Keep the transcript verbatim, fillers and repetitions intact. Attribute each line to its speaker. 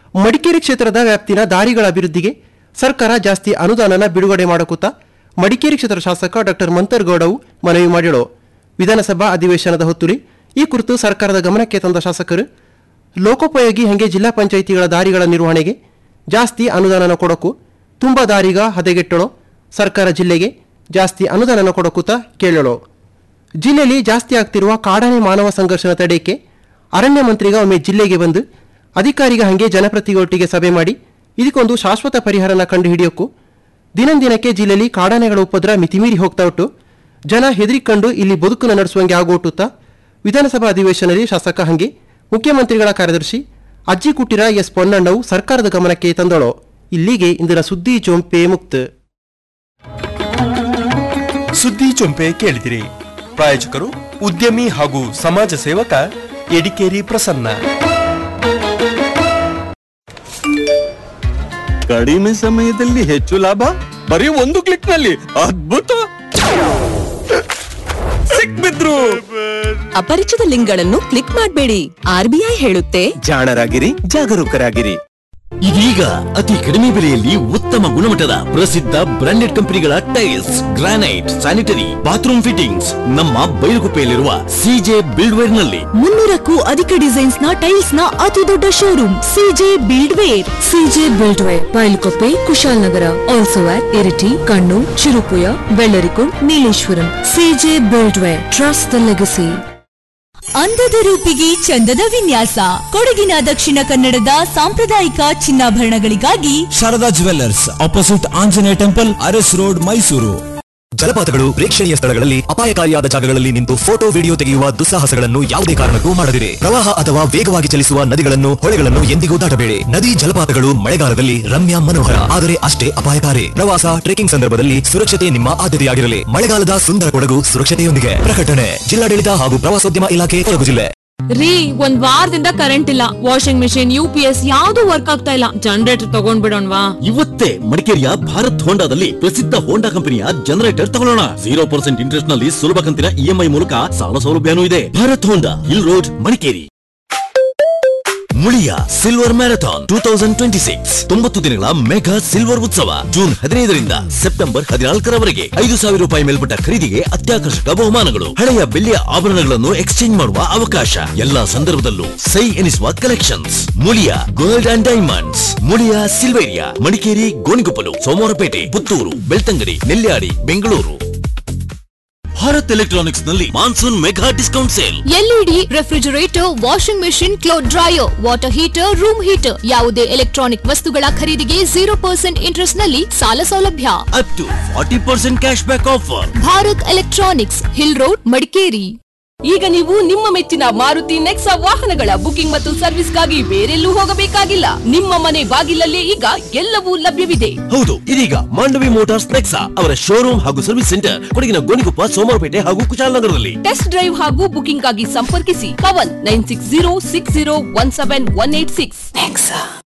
Speaker 1: ಮಡಿಕೇರಿ ಕ್ಷೇತ್ರದ ವ್ಯಾಪ್ತಿನ ದಾರಿಗಳ ಅಭಿವೃದ್ಧಿಗೆ ಸರ್ಕಾರ ಜಾಸ್ತಿ ಅನುದಾನನ ಬಿಡುಗಡೆ ಮಾಡಕುತ್ತಾ ಮಡಿಕೇರಿ ಕ್ಷೇತ್ರ ಶಾಸಕ ಡಾಕ್ಟರ್ ಮಂತರ್ಗೌಡವು ಮನವಿ ಮಾಡಿಳು. ವಿಧಾನಸಭಾ ಅಧಿವೇಶನದ ಹೊತ್ತುಲಿ ಈ ಕುರಿತು ಸರ್ಕಾರದ ಗಮನಕ್ಕೆ ತಂದ ಶಾಸಕರು ಲೋಕೋಪಯೋಗಿ ಹಂಗೆ ಜಿಲ್ಲಾ ಪಂಚಾಯಿತಿಗಳ ದಾರಿಗಳ ನಿರ್ವಹಣೆಗೆ ಜಾಸ್ತಿ ಅನುದಾನನ ಕೊಡಕು ತುಂಬ ದಾರಿಗ ಹದಗೆಟ್ಟಳು ಸರ್ಕಾರ ಜಿಲ್ಲೆಗೆ ಜಾಸ್ತಿ ಅನುದಾನನ ಕೊಡಕುತ್ತಾ ಕೇಳಳು. ಜಿಲ್ಲೆಯಲ್ಲಿ ಜಾಸ್ತಿ ಆಗ್ತಿರುವ ಕಾಡಾನೆ ಮಾನವ ಸಂಘರ್ಷನ ತಡೆಯಕ್ಕೆ ಅರಣ್ಯ ಮಂತ್ರಿಗ ಒಮ್ಮೆ ಜಿಲ್ಲೆಗೆ ಬಂದು ಅಧಿಕಾರಿಗ ಹಂಗೆ ಜನಪ್ರತಿನಿಧಿಗಳೊಟ್ಟಿಗೆ ಸಭೆ ಮಾಡಿ ಇದಕ್ಕೊಂದು ಶಾಶ್ವತ ಪರಿಹಾರನ ಕಂಡುಹಿಡಿಯೋಕ್ಕೂ ದಿನಂದಿನಕ್ಕೆ ಜಿಲ್ಲೆಯಲ್ಲಿ ಕಾಡಾನೆಗಳ ಉಪದ್ರ ಮಿತಿಮೀರಿ ಹೋಗ್ತಾ ಉಂಟು ಜನ ಹೆದರಿಕೊಂಡು ಇಲ್ಲಿ ಬದುಕನ್ನು ನಡೆಸುವಂಗೆ ಆಗೋಟುತ್ತಾ ವಿಧಾನಸಭಾ ಅಧಿವೇಶನದಲ್ಲಿ ಶಾಸಕ ಹಂಗೆ ಮುಖ್ಯಮಂತ್ರಿಗಳ ಕಾರ್ಯದರ್ಶಿ ಅಜ್ಜಿ ಕುಟ್ಟಿರ ಎಸ್ ಪೊನ್ನಣ್ಣವು ಸರ್ಕಾರದ ಗಮನಕ್ಕೆ ತಂದಳು. ಇಲ್ಲಿಗೆ ಇಂದಿನ ಸುದ್ದಿ ಚೊಂಪೆ ಮುಕ್ತ.
Speaker 2: ಸುದ್ದಿ ಚೊಂಪೆ ಕೇಳಿದಿರಿ. ಪ್ರಾಯೋಜಕರು ಉದ್ಯಮಿ ಹಾಗೂ ಸಮಾಜ ಸೇವಕ ಎಡಿಕೇರಿ ಪ್ರಸನ್ನ.
Speaker 3: ಕಡಿಮೆ ಸಮಯದಲ್ಲಿ ಹೆಚ್ಚು ಲಾಭ ಬರೀ ಒಂದು ಕ್ಲಿಕ್ ನಲ್ಲಿ. ಅದ್ಭುತ! ಸಿಕ್ಬಿದ್ರು.
Speaker 4: ಅಪರಿಚಿತ ಲಿಂಕ್ಗಳನ್ನು ಕ್ಲಿಕ್ ಮಾಡಬೇಡಿ. ಆರ್ಬಿಐ ಹೇಳುತ್ತೆ,
Speaker 3: ಜಾಣರಾಗಿರಿ, ಜಾಗರೂಕರಾಗಿರಿ.
Speaker 5: ಇದೀಗ ಅತಿ ಕಡಿಮೆ ಬೆಲೆಯಲ್ಲಿ ಉತ್ತಮ ಗುಣಮಟ್ಟದ ಪ್ರಸಿದ್ಧ ಬ್ರಾಂಡೆಡ್ ಕಂಪನಿಗಳ tiles, granite, sanitary, bathroom fittings ನಮ್ಮ ಬೈಲುಗುಪ್ಪೆಯಲ್ಲಿರುವ ಸಿಜೆ ಬಿಲ್ಡ್ವೇರ್ ನಲ್ಲಿ.
Speaker 4: ಮುನ್ನೂರಕ್ಕೂ ಅಧಿಕ ಡಿಸೈನ್ಸ್ ನ ಟೈಲ್ಸ್ ನ ಅತಿ ದೊಡ್ಡ showroom CJ ಬಿಲ್ಡ್ವೇರ್. CJ ಬಿಲ್ಡ್ವೇರ್, ಬೈಲುಗುಪ್ಪೆ, Kushalnagar, also at Iritty, Kannur, Cherupuzha, Vellarikundu, Nileshwaram. CJ ಬಿಲ್ಡ್ವೇರ್, trust the legacy.
Speaker 6: ಅಂದದ ರೂಪಿಗೆ ಚಂದದ ವಿನ್ಯಾಸ. ಕೊಡಗಿನ ದಕ್ಷಿಣ ಕನ್ನಡದ ಸಾಂಪ್ರದಾಯಿಕ ಚಿನ್ನಾಭರಣಗಳಿಗಾಗಿ
Speaker 7: Sharada jewellers, opposite Anjaneya temple, Aras road, Mysuru.
Speaker 8: ಜಲಪಾತಗಳು, ಪ್ರೇಕ್ಷಣೀಯ ಸ್ಥಳಗಳಲ್ಲಿ ಅಪಾಯಕಾರಿಯಾದ ಜಾಗಗಳಲ್ಲಿ ನಿಂತು ಫೋಟೋ ವಿಡಿಯೋ ತೆಗೆಯುವ ದುಸ್ಸಾಹಸಗಳನ್ನು ಯಾವುದೇ ಕಾರಣಕ್ಕೂ ಮಾಡದಿರಿ. ಪ್ರವಾಹ ಅಥವಾ ವೇಗವಾಗಿ ಚಲಿಸುವ ನದಿಗಳನ್ನು, ಹೊಳೆಗಳನ್ನು ಎಂದಿಗೂ ದಾಟಬೇಡಿ. ನದಿ ಜಲಪಾತಗಳು ಮಳೆಗಾಲದಲ್ಲಿ ರಮ್ಯ, ಮನೋಹರ, ಆದರೆ ಅಷ್ಟೇ ಅಪಾಯಕಾರಿ. ಪ್ರವಾಸ, ಟ್ರೆಕಿಂಗ್ ಸಂದರ್ಭದಲ್ಲಿ ಸುರಕ್ಷತೆ ನಿಮ್ಮ ಆದ್ಯತೆಯಾಗಿರಲಿ. ಮಳೆಗಾಲದ ಸುಂದರ ಕೊಡಗು ಸುರಕ್ಷತೆಯೊಂದಿಗೆ. ಪ್ರಕಟಣೆ ಜಿಲ್ಲಾಡಳಿತ ಹಾಗೂ ಪ್ರವಾಸೋದ್ಯಮ ಇಲಾಖೆ, ಕೊಡಗು ಜಿಲ್ಲೆ.
Speaker 9: ರೀ, ಒಂದ್ ವಾರದಿಂದ ಕರೆಂಟ್ ಇಲ್ಲ. Washing machine, U P S ಯಾವ್ದು ವರ್ಕ್ ಆಗ್ತಾ ಇಲ್ಲ. ಜನರೇಟರ್ ತಗೊಂಡ್ಬಿಡೋಣವಾ?
Speaker 5: ಇವತ್ತೇ ಮಡಿಕೇರಿಯ ಭಾರತ್ ಹೋಂಡಾದಲ್ಲಿ ಪ್ರಸಿದ್ಧ ಹೋಂಡಾ ಕಂಪನಿಯ ಜನರೇಟರ್ ತಗೊಳ್ಳೋಣ. ಜೀರೋ ಪರ್ಸೆಂಟ್ ಇಂಟ್ರೆಸ್ಟ್ ನಲ್ಲಿ ಸುಲಭ ಕಂತಿನ ಇಎಂಐ ಮೂಲಕ ಸಾಲ ಸೌಲಭ್ಯನೂ ಇದೆ. ಭಾರತ್ ಹೋಂಡಾ, hill road, Madikeri. Muliya silver marathon two thousand twenty six ತೊಂಬತ್ತು ದಿನಗಳ ಮೆಗಾ ಸಿಲ್ವರ್ ಉತ್ಸವ ಜೂನ್ ಹದಿನೈದರಿಂದ ಸೆಪ್ಟೆಂಬರ್ ಹದಿನಾಲ್ಕರವರೆಗೆ. ಐದು ಸಾವಿರ ರೂಪಾಯಿ ಮೇಲ್ಪಟ್ಟ ಖರೀದಿಗೆ ಅತ್ಯಾಕರ್ಷಕ ಬಹುಮಾನಗಳು, ಹಳೆಯ ಬೆಳ್ಳಿಯ ಆಭರಣಗಳನ್ನು ಎಕ್ಸ್ಚೇಂಜ್ ಮಾಡುವ ಅವಕಾಶ, ಎಲ್ಲಾ ಸಂದರ್ಭದಲ್ಲೂ ಸೈ ಎನಿಸುವ collections. Muliya gold and diamonds, Muliya Silveria, Madikeri, Gonikoppal, Somwarpet, Puttur, Belthangady, Nelyadi, Bengaluru. Bharat electronics ನಲ್ಲಿ monsoon mega discount sale.
Speaker 6: LED, refrigerator, washing machine, cloth dryer, water heater, room heater, ಯಾವುದೇ ಎಲೆಕ್ಟ್ರಾನಿಕ್ ವಸ್ತುಗಳ ಖರೀದಿಗೆ ಜೀರೋ ಪರ್ಸೆಂಟ್ ಇಂಟ್ರೆಸ್ಟ್ ನಲ್ಲಿ ಸಾಲ ಸೌಲಭ್ಯ.
Speaker 5: Up to forty percent cash back offer.
Speaker 6: Bharat electronics, hill road, Madikeri.
Speaker 4: ಈಗ ನೀವು ನಿಮ್ಮ ಮೆಚ್ಚಿನ ಮಾರುತಿ ನೆಕ್ಸಾ ವಾಹನಗಳ ಬುಕಿಂಗ್ ಮತ್ತು ಸರ್ವಿಸ್ಗಾಗಿ ಬೇರೆಲ್ಲೂ ಹೋಗಬೇಕಾಗಿಲ್ಲ. ನಿಮ್ಮ ಮನೆ ಬಾಗಿಲಲ್ಲೇ ಈಗ ಎಲ್ಲವೂ ಲಭ್ಯವಿದೆ.
Speaker 5: ಹೌದು, ಇದೀಗ ಮಾಂಡವಿ ಮೋಟಾರ್ಸ್ ನೆಕ್ಸಾ ಅವರ ಶೋರೂಮ್ ಹಾಗೂ ಸರ್ವಿಸ್ ಸೆಂಟರ್ ಕೊಡಗಿನ ಗೋಣಿಕೊಪ್ಪ, ಸೋಮವಾರಪೇಟೆ ಹಾಗೂ ಕುಶಾಲನಗರದಲ್ಲಿ.
Speaker 4: ಟೆಸ್ಟ್ ಡ್ರೈವ್ ಹಾಗೂ ಬುಕಿಂಗ್ ಆಗಿ ಸಂಪರ್ಕಿಸಿ Pavan nine six zero six zero one seven one eight six.